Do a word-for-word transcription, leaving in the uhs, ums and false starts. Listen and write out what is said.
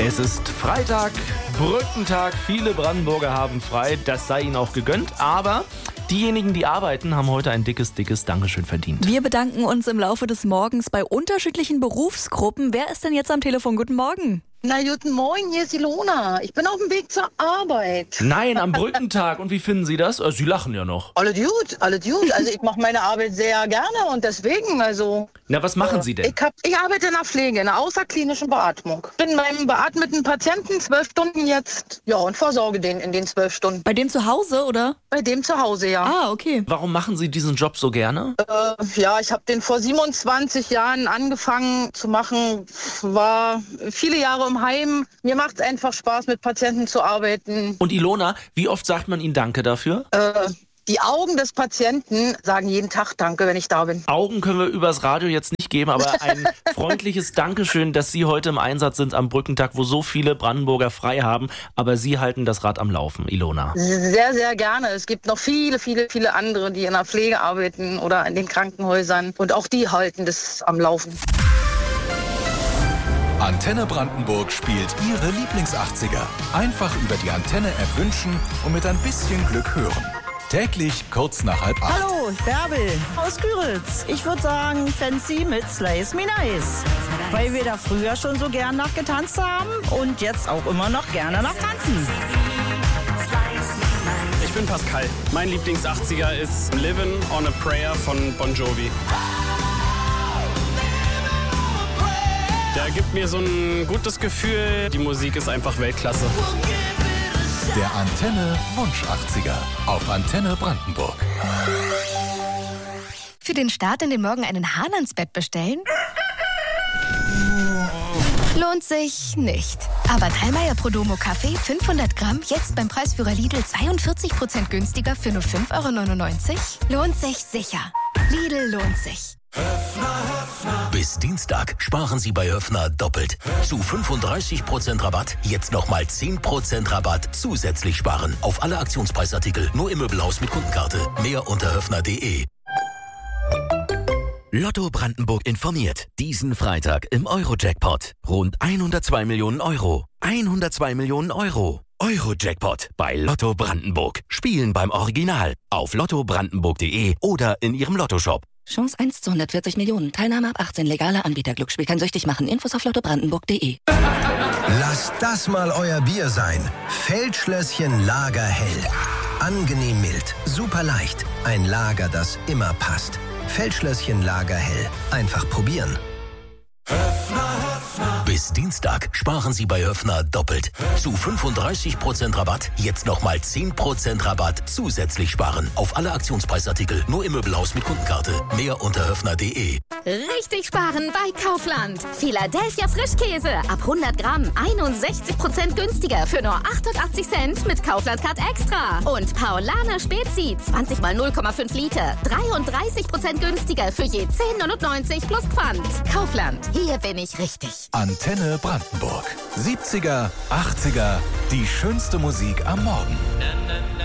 Es ist Freitag, Brückentag. Viele Brandenburger haben frei. Das sei ihnen auch gegönnt. Aber diejenigen, die arbeiten, haben heute ein dickes, dickes Dankeschön verdient. Wir bedanken uns im Laufe des Morgens bei unterschiedlichen Berufsgruppen. Wer ist denn jetzt am Telefon? Guten Morgen. Na, guten Morgen, hier ist Ilona. Ich bin auf dem Weg zur Arbeit. Nein, am Brückentag. Und wie finden Sie das? Sie lachen ja noch. Alles gut, alles gut. Also ich mache meine Arbeit sehr gerne und deswegen, also... Na, was machen Sie denn? Ich, hab, ich arbeite in der Pflege, in der außerklinischen Beatmung. Bin beim beatmeten Patienten zwölf Stunden jetzt, ja, und versorge den in den zwölf Stunden. Bei dem zu Hause, oder? Bei dem zu Hause, ja. Ah, okay. Warum machen Sie diesen Job so gerne? Äh, ja, ich habe den vor siebenundzwanzig Jahren angefangen zu machen. War viele Jahre im Heim. Mir macht es einfach Spaß, mit Patienten zu arbeiten. Und Ilona, wie oft sagt man Ihnen Danke dafür? Äh, die Augen des Patienten sagen jeden Tag Danke, wenn ich da bin. Augen können wir übers Radio jetzt nicht geben, aber ein freundliches Dankeschön, dass Sie heute im Einsatz sind am Brückentag, wo so viele Brandenburger frei haben. Aber Sie halten das Rad am Laufen, Ilona. Sehr, sehr gerne. Es gibt noch viele, viele, viele andere, die in der Pflege arbeiten oder in den Krankenhäusern. Und auch die halten das am Laufen. Antenne Brandenburg spielt Ihre Lieblings-achtziger. Einfach über die Antenne-App wünschen und mit ein bisschen Glück hören. Täglich kurz nach halb acht. Hallo, Bärbel aus Küritz. Ich würde sagen Fancy mit Slice Me Nice. Weil wir da früher schon so gern nachgetanzt haben und jetzt auch immer noch gerne nachtanzen. Ich bin Pascal. Mein Lieblings-achtziger ist Livin' on a Prayer von Bon Jovi. Der gibt mir so ein gutes Gefühl. Die Musik ist einfach Weltklasse. Der Antenne Wunsch achtziger auf Antenne Brandenburg. Für den Start in den Morgen einen Hahn ans Bett bestellen? Lohnt sich nicht. Aber Dallmayr Prodomo Kaffee fünfhundert Gramm jetzt beim Preisführer Lidl zweiundvierzig Prozent günstiger für nur fünf Euro neunundneunzig? Lohnt sich sicher. Lidl lohnt sich. Bis Dienstag sparen Sie bei Höffner doppelt. Zu fünfunddreißig Prozent Rabatt, jetzt nochmal zehn Prozent Rabatt zusätzlich sparen. Auf alle Aktionspreisartikel, nur im Möbelhaus mit Kundenkarte. Mehr unter höffner punkt de. Lotto Brandenburg informiert. Diesen Freitag im Euro-Jackpot. Rund hundertzwei Millionen Euro. hundertzwei Millionen Euro. Euro-Jackpot bei Lotto Brandenburg. Spielen beim Original. Auf lotto brandenburg punkt de oder in Ihrem Lottoshop. Chance eins zu hundertvierzig Millionen. Teilnahme ab achtzehn. Legaler Anbieter. Glücksspiel kann süchtig machen. Infos auf lotto brandenburg punkt de. Lasst das mal euer Bier sein. Feldschlösschen Lagerhell. Angenehm mild, super leicht. Ein Lager, das immer passt. Feldschlösschen Lagerhell. Einfach probieren. Bis Dienstag sparen Sie bei Höffner doppelt. Zu fünfunddreißig Prozent Rabatt, jetzt nochmal zehn Prozent Rabatt zusätzlich sparen. Auf alle Aktionspreisartikel, nur im Möbelhaus mit Kundenkarte. Mehr unter höffner punkt de. Richtig sparen bei Kaufland. Philadelphia Frischkäse ab hundert Gramm einundsechzig Prozent günstiger für nur achtundachtzig Cent mit Kaufland Card Extra. Und Paulaner Spezi zwanzig mal null Komma fünf Liter dreiunddreißig Prozent günstiger für je zehn neunundneunzig plus Pfand. Kaufland, hier bin ich richtig. Antenne Brandenburg. siebziger, achtziger, die schönste Musik am Morgen.